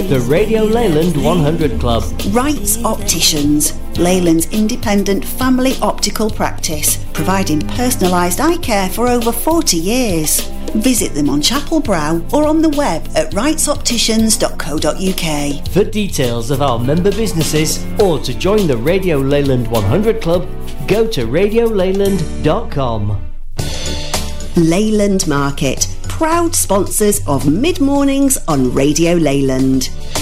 The Radio Leyland 100 Club. Wrights Opticians, Leyland's independent family optical practice, providing personalised eye care for over 40 years. Visit them on Chapel Brow or on the web at wrightsopticians.co.uk. For details of our member businesses or to join the Radio Leyland 100 Club, go to radioleyland.com. Leyland Market, proud sponsors of Mid Mornings on Radio Leyland.